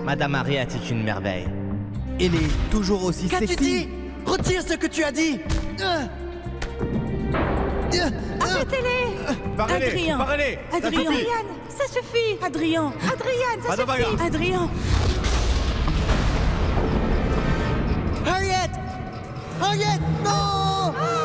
Madame Harriet est une merveille. Elle est toujours aussi sexy. Qu'as-tu dit? Retire ce que tu as dit. Arrêtez-les! Adrien. Parlez! Adrien, ça suffit. Adrien, ça suffit. Adrien. Harriet! Harriet, non!